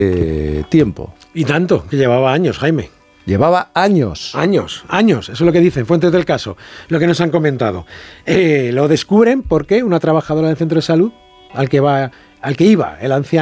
tiempo. Y tanto, que llevaba años, Jaime. Llevaba años. Años, eso es lo que dicen, fuentes del caso, lo que nos han comentado. Lo descubren porque una trabajadora del centro de salud al que iba el anciano